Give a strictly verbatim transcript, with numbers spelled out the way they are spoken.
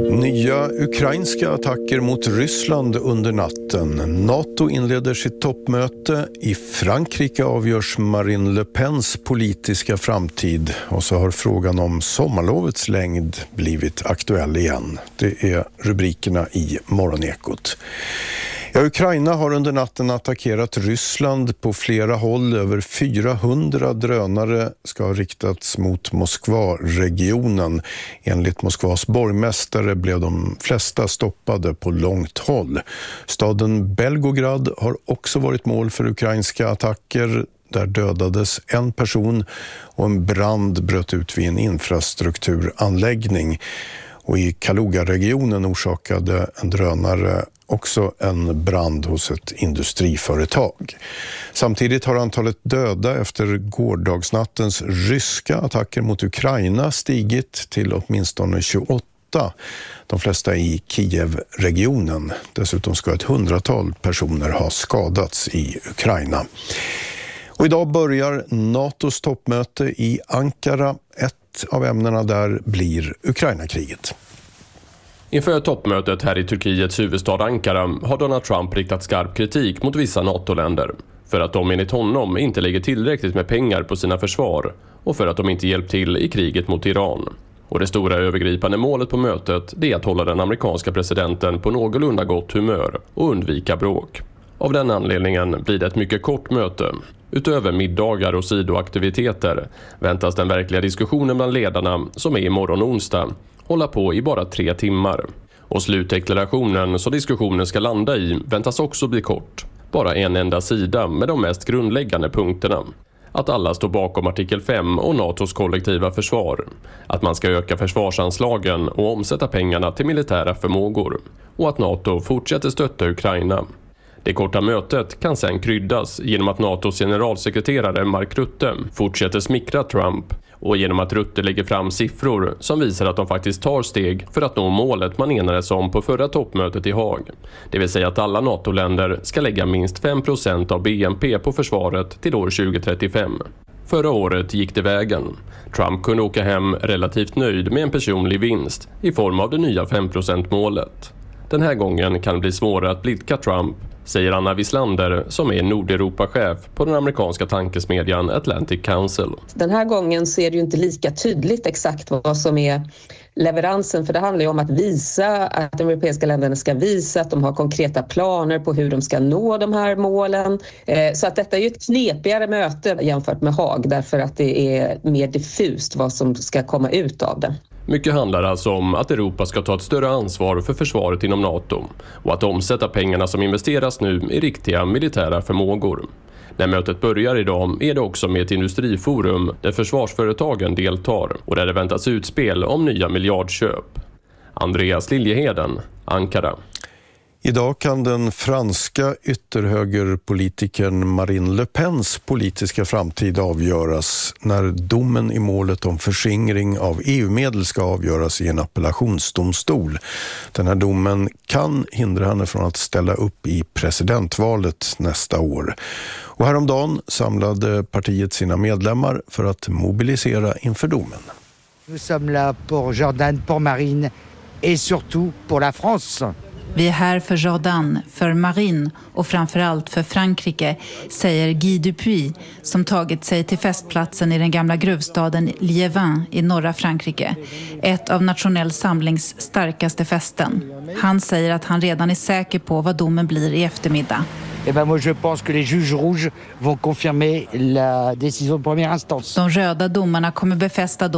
Nya ukrainska attacker mot Ryssland under natten. NATO inleder sitt toppmöte. I Frankrike avgörs Marine Le Pens politiska framtid. Och så har frågan om sommarlovets längd blivit aktuell igen. Det är rubrikerna i Morgonekot. Ja, Ukraina har under natten attackerat Ryssland på flera håll. Över fyrahundra drönare ska ha riktats mot Moskva-regionen. Enligt Moskvas borgmästare blev de flesta stoppade på långt håll. Staden Belgorod har också varit mål för ukrainska attacker. Där dödades en person och en brand bröt ut vid en infrastrukturanläggning. Och i Kaluga-regionen orsakade en drönare också en brand hos ett industriföretag. Samtidigt har antalet döda efter gårdagsnattens ryska attacker mot Ukraina stigit till åtminstone tjugoåtta. De flesta i Kiev-regionen. Dessutom ska ett hundratal personer ha skadats i Ukraina. Och idag börjar NATOs toppmöte i Ankara. Ett av ämnena där blir Ukraina-kriget. Inför toppmötet här i Turkiets huvudstad Ankara har Donald Trump riktat skarp kritik mot vissa NATO-länder för att de enligt honom inte lägger tillräckligt med pengar på sina försvar och för att de inte hjälpt till i kriget mot Iran. Och det stora övergripande målet på mötet är att hålla den amerikanska presidenten på någorlunda gott humör och undvika bråk. Av den anledningen blir det ett mycket kort möte. Utöver middagar och sidoaktiviteter väntas den verkliga diskussionen bland ledarna, som är imorgon onsdag, hålla på i bara tre timmar. Och slutdeklarationen så diskussionen ska landa i väntas också bli kort. Bara en enda sida med de mest grundläggande punkterna. Att alla står bakom artikel fem och NATOs kollektiva försvar. Att man ska öka försvarsanslagen och omsätta pengarna till militära förmågor. Och att NATO fortsätter stötta Ukraina. Det korta mötet kan sedan kryddas genom att NATOs generalsekreterare Mark Rutte fortsätter smickra Trump och genom att Rutte lägger fram siffror som visar att de faktiskt tar steg för att nå målet man enades om på förra toppmötet i Haag. Det vill säga att alla NATO-länder ska lägga minst fem procent av B N P på försvaret till år tjugo trettiofem. Förra året gick det vägen. Trump kunde åka hem relativt nöjd med en personlig vinst i form av det nya fem procent-målet. Den här gången kan det bli svårare att blidka Trump, säger Anna Wislander som är Nordeuropa-chef på den amerikanska tankesmedjan Atlantic Council. Den här gången så är det ju inte lika tydligt exakt vad som är leveransen, för det handlar ju om att visa att de europeiska länderna ska visa att de har konkreta planer på hur de ska nå de här målen. Så att detta är ju ett knepigare möte jämfört med Haag, därför att det är mer diffust vad som ska komma ut av det. Mycket handlar alltså om att Europa ska ta ett större ansvar för försvaret inom NATO och att omsätta pengarna som investeras nu i riktiga militära förmågor. När mötet börjar idag är det också med ett industriforum där försvarsföretagen deltar och där det väntas utspel om nya miljardköp. Andreas Liljeheden, Ankara. Idag kan den franska ytterhögerpolitikern Marine Le Pens politiska framtid avgöras när domen i målet om förskingring av E U-medel ska avgöras i en appellationsdomstol. Den här domen kan hindra henne från att ställa upp i presidentvalet nästa år. Och häromdagen samlade partiet sina medlemmar för att mobilisera inför domen. Nous sommes là pour Jordan, pour Marine et surtout pour la France. Vi är här för Jordan, för Marine och framförallt för Frankrike, säger Guy Dupuy som tagit sig till festplatsen i den gamla gruvstaden Liévin i norra Frankrike. Ett av Nationell Samlings starkaste festen. Han säger att han redan är säker på vad domen blir i eftermiddag. Eh ben moi je pense que les juges rouges vont confirmer la décision de première instance. De röda domarna kommer befästa domen.